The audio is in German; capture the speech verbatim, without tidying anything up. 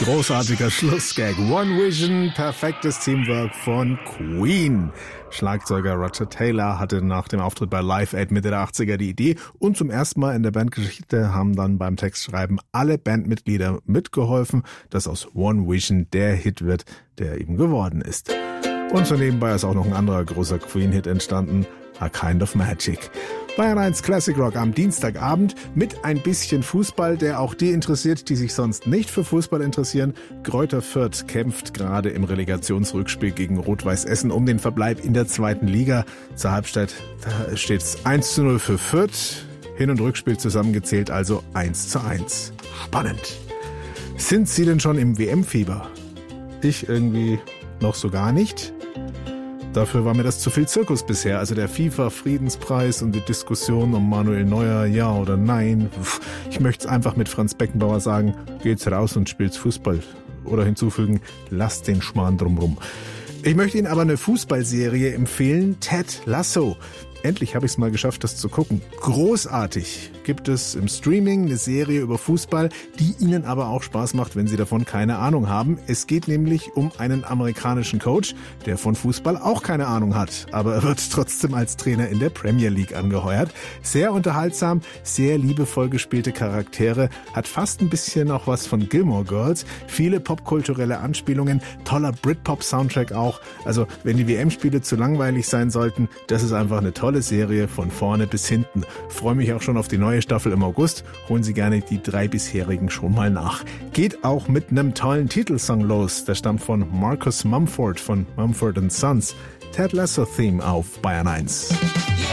Großartiger Schlussgag. One Vision, perfektes Teamwork von Queen. Schlagzeuger Roger Taylor hatte nach dem Auftritt bei Live Aid Mitte der achtziger die Idee und zum ersten Mal in der Bandgeschichte haben dann beim Textschreiben alle Bandmitglieder mitgeholfen, dass aus One Vision der Hit wird, der eben geworden ist. Und so nebenbei ist auch noch ein anderer großer Queen-Hit entstanden, A Kind of Magic. Bayern eins Classic Rock am Dienstagabend mit ein bisschen Fußball, der auch die interessiert, die sich sonst nicht für Fußball interessieren. Greuther Fürth kämpft gerade im Relegationsrückspiel gegen Rot-Weiß Essen um den Verbleib in der zweiten Liga. Zur Halbzeit steht es eins zu null für Fürth. Hin- und Rückspiel zusammengezählt, also eins zu eins. Spannend. Sind Sie denn schon im W M-Fieber? Ich irgendwie noch so gar nicht. Dafür war mir das zu viel Zirkus bisher. Also der FIFA-Friedenspreis und die Diskussion um Manuel Neuer, ja oder nein. Ich möchte es einfach mit Franz Beckenbauer sagen, geht's raus und spielt's Fußball. Oder hinzufügen, lasst den Schmarrn drumrum. Ich möchte Ihnen aber eine Fußballserie empfehlen, Ted Lasso. Endlich habe ich es mal geschafft, das zu gucken. Großartig. Gibt es im Streaming eine Serie über Fußball, die Ihnen aber auch Spaß macht, wenn Sie davon keine Ahnung haben. Es geht nämlich um einen amerikanischen Coach, der von Fußball auch keine Ahnung hat. Aber er wird trotzdem als Trainer in der Premier League angeheuert. Sehr unterhaltsam, sehr liebevoll gespielte Charaktere, hat fast ein bisschen auch was von Gilmore Girls. Viele popkulturelle Anspielungen, toller Britpop-Soundtrack auch. Also wenn die W M-Spiele zu langweilig sein sollten, das ist einfach eine tolle Serie von vorne bis hinten. Freue mich auch schon auf die neue Staffel im August. Holen Sie gerne die drei bisherigen schon mal nach. Geht auch mit einem tollen Titelsong los. Der stammt von Marcus Mumford von Mumford and Sons. Ted Lasso Theme auf Bayern eins.